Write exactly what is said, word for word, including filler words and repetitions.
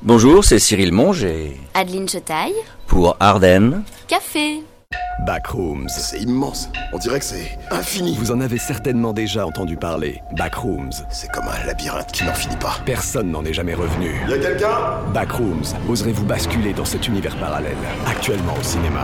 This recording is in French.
Bonjour, c'est Cyril Monge et... Adeline Chetaille. Pour Ardennes. Café. Backrooms. C'est immense. On dirait que c'est infini. Vous en avez certainement déjà entendu parler. Backrooms. C'est comme un labyrinthe qui n'en finit pas. Personne n'en est jamais revenu. Y'a quelqu'un ? Backrooms. Oserez-vous basculer dans cet univers parallèle, actuellement au cinéma ?